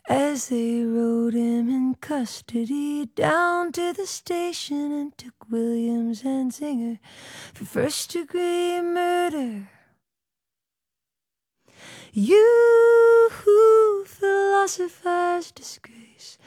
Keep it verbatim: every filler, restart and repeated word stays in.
as they rode him in custody down to the station and took Williams and Zinger for first-degree murder. You philosophize disgrace